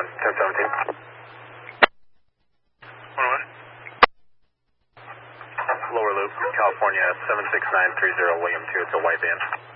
1017. 1-1. Lower loop, California 76930 William 2, it's a white van.